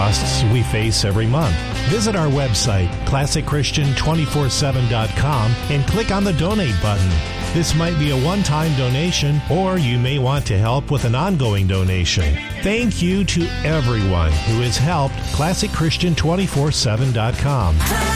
costs we face every month. Visit our website, ClassicChristian247.com, and click on the Donate button. This might be a one-time donation, or you may want to help with an ongoing donation. Thank you to everyone who has helped ClassicChristian247.com.